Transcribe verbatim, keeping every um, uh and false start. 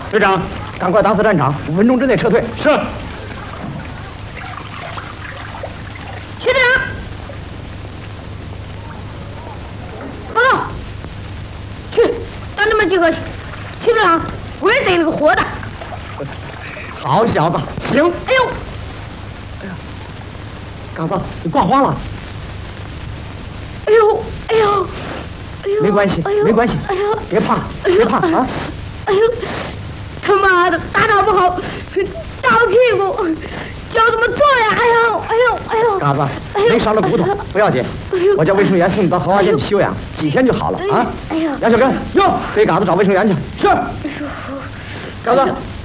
队长，赶快打死战场，五分钟之内撤退。是。 徐队长，报告。去，让他们几个。徐队长，我也逮了个活的。 好小子，行。 哎呦， 哎呀，嘎子，你挂花了。 哎呦，哎呦，哎呦， 没关系，没关系。 哎呦， 别怕，别怕啊。 哎呦，他妈的，打打不好，打我屁股，叫怎么做呀？哎呦，哎呦，哎呦！ 嘎子，没伤了骨头，不要紧。我叫卫生员送你到荷花园去休养，几天就好了啊。 哎呀， 杨小根，哟，给嘎子找卫生员去。是。嘎子，